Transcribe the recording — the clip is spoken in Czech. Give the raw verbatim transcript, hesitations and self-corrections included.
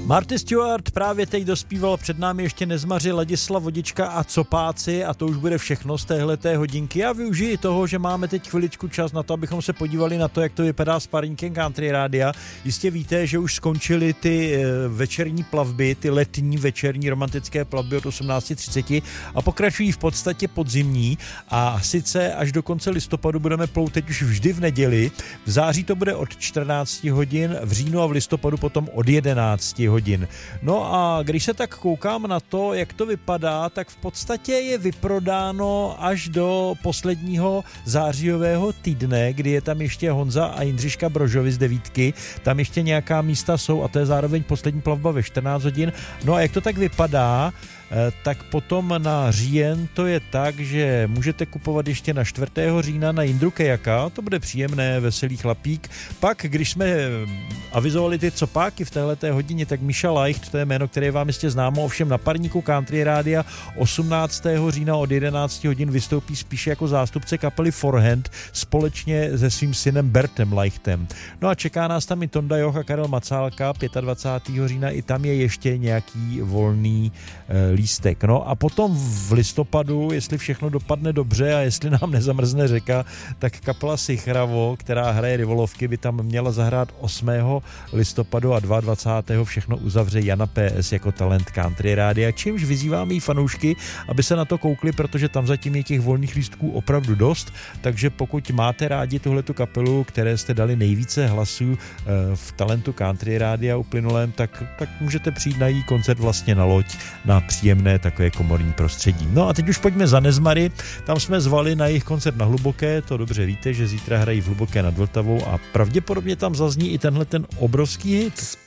Marty Stewart právě teď dospíval, před námi ještě Nezmaři, Ladislav Vodička a Copáci a to už bude všechno z téhleté hodinky. Já využiji toho, že máme teď chviličku čas na to, abychom se podívali na to, jak to vypadá s párníkem Country Rádia. Jistě víte, že už skončily ty večerní plavby, ty letní večerní romantické plavby od osmnáct třicet a pokračují v podstatě podzimní a sice až do konce listopadu budeme plout teď už vždy v neděli. V září to bude od čtrnáct hodin, v říjnu a v listopadu potom od jedenáct hodin. No a když se tak koukám na to, jak to vypadá, tak v podstatě je vyprodáno až do posledního zářijového týdne, kdy je tam ještě Honza a Jindřiška Brožovi z devítky. Tam ještě nějaká místa jsou a to je zároveň poslední plavba ve čtrnáct hodin. No a jak to tak vypadá, tak potom na říjen to je tak, že můžete kupovat ještě na čtvrtého října na Jindru Kejaka, to bude příjemné, veselý chlapík. Pak, když jsme avizovali ty copáky v téhleté hodině, tak Miša Leicht, to je jméno, které je vám jistě známo, ovšem na parníku Country Rádia osmnáctého října od jedenáct hodin vystoupí spíše jako zástupce kapely Forehand společně se svým synem Bertem Leichtem. No a čeká nás tam i Tonda Joch a Karel Macálka dvacátého pátého října, i tam je ještě nějaký volný e, lístek. No a potom v listopadu, jestli všechno dopadne dobře a jestli nám nezamrzne řeka, tak kapela Sichravo, která hraje rivolovky, by tam měla zahrát osmého listopadu a dvacátého druhého všechno uzavře Jana P S jako talent Country Rádia, čímž vyzýváme i fanoušky, aby se na to koukli, protože tam zatím je těch volných lístků opravdu dost, takže pokud máte rádi tuhletu kapelu, které jste dali nejvíce hlasů v talentu Country Rádia uplynulém, tak, tak můžete přijít na její koncert vlastně na loď, na příjemné takové komorní prostředí. No a teď už pojďme za Nezmary, tam jsme zvali na jejich koncert na Hluboké, to dobře víte, že zítra hrají v Hluboké nad Vltavou a pravděpodobně tam zazní i tenhle ten obrovský hit.